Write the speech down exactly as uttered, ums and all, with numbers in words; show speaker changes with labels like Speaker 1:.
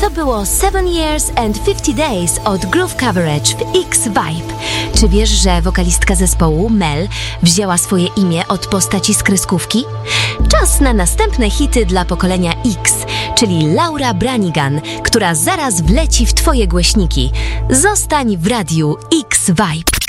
Speaker 1: To było Seven Years and Fifty Days od Groove Coverage w X-Vibe. Czy wiesz, że wokalistka zespołu, Mel, wzięła swoje imię od postaci z kreskówki? Czas na następne hity dla pokolenia X, czyli Laura Branigan, która zaraz wleci w twoje głośniki. Zostań w radiu X-Vibe.